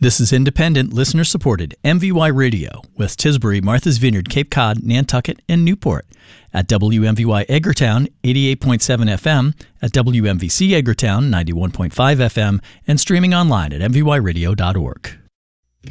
This is independent, listener-supported MVY Radio, West Tisbury, Martha's Vineyard, Cape Cod, Nantucket, and Newport. At WMVY Edgartown, 88.7 FM, at WMVC Edgartown, 91.5 FM, and streaming online at mvyradio.org.